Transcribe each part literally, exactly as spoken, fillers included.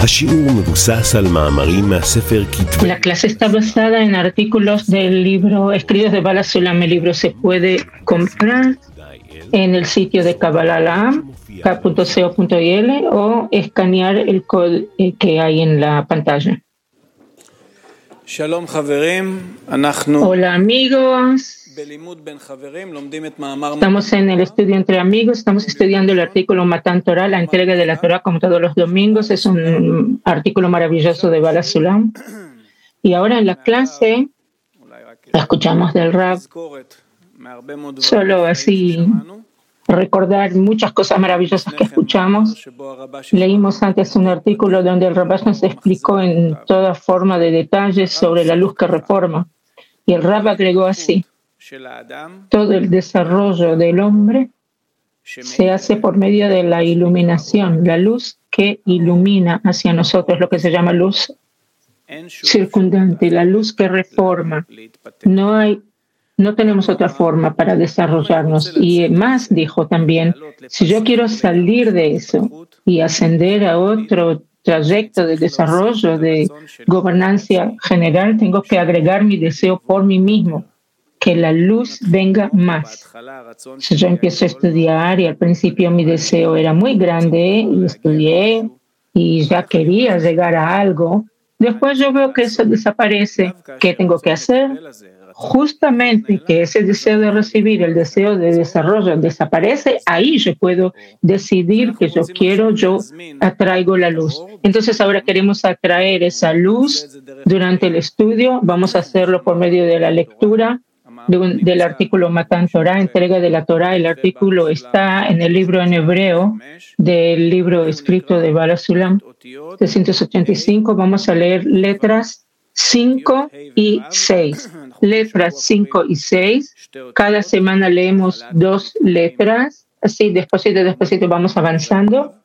השיעור מבוסס על מאמרים מהספר כתבי. La clase está basada en artículos del libro escritos de Bala Sulam. El libro se puede comprar en el sitio de Kabbalah La'am, k punto co punto il, o escanear el código que hay en la pantalla. Hola amigos. Estamos en el estudio entre amigos, estamos estudiando el artículo Matan Torah, la entrega de la Torah como todos los domingos. Es un artículo maravilloso de Bala Sulam. Y ahora en la clase la escuchamos del Rab, solo así recordar muchas cosas maravillosas que escuchamos. Leímos antes un artículo donde el Rab nos explicó en toda forma de detalles sobre la luz que reforma. Y el Rab agregó así: todo el desarrollo del hombre se hace por medio de la iluminación, la luz que ilumina hacia nosotros, lo que se llama luz circundante, la luz que reforma. No hay, no tenemos otra forma para desarrollarnos. Y más dijo también, si yo quiero salir de eso y ascender a otro trayecto de desarrollo, de gobernanza general, tengo que agregar mi deseo por mí mismo, que la luz venga más. Si yo empiezo a estudiar y al principio mi deseo era muy grande y estudié y ya quería llegar a algo, después yo veo que eso desaparece. ¿Qué tengo que hacer? Justamente que ese deseo de recibir, el deseo de desarrollo desaparece, ahí yo puedo decidir que yo quiero, yo atraigo la luz. Entonces ahora queremos atraer esa luz durante el estudio. Vamos a hacerlo por medio de la lectura de un, del artículo Matan Torah, entrega de la Torah. El artículo está en el libro en hebreo del libro escrito de Bala Sulam, trescientos ochenta y cinco. Vamos a leer letras cinco y seis. Letras cinco y seis. Cada semana leemos dos letras. Así, despacito, despacito vamos avanzando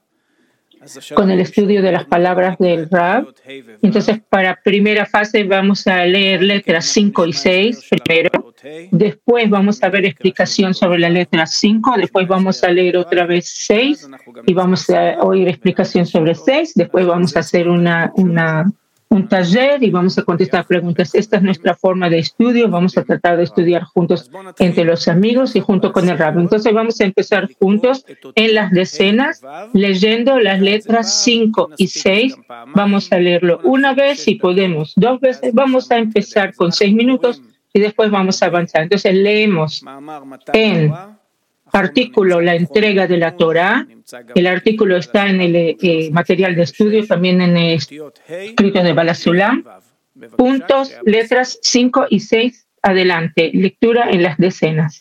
con el estudio de las palabras del Rab. Entonces, para primera fase vamos a leer letras cinco y seis primero. Después vamos a ver explicación sobre la letra cinco. Después vamos a leer otra vez seis y vamos a oír explicación sobre seis. Después vamos a hacer una, una, un taller y vamos a contestar preguntas. Esta es nuestra forma de estudio. Vamos a tratar de estudiar juntos entre los amigos y junto con el Rab. Entonces vamos a empezar juntos en las decenas leyendo las letras cinco y seis. Vamos a leerlo una vez si podemos, dos veces. Vamos a empezar con seis minutos y después vamos a avanzar. Entonces leemos en artículo la entrega de la Torah. El artículo está en el eh, material de estudio, también en el escrito de Bala Sulam. Puntos, letras cinco y seis, adelante. Lectura en las decenas.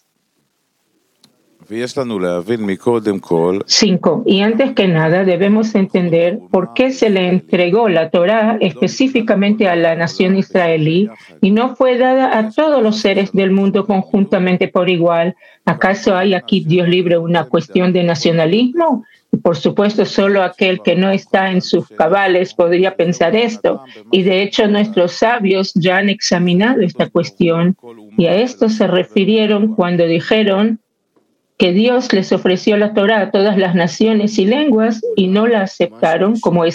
Cinco. Y antes que nada debemos entender por qué se le entregó la Torá específicamente a la nación israelí y no fue dada a todos los seres del mundo conjuntamente por igual. ¿Acaso hay aquí, Dios libre, una cuestión de nacionalismo? Por supuesto, solo aquel que no está en sus cabales podría pensar esto. Y de hecho, nuestros sabios ya han examinado esta cuestión y a esto se refirieron cuando dijeron que Dios les ofreció la Torá a todas las naciones y lenguas y no la aceptaron, como es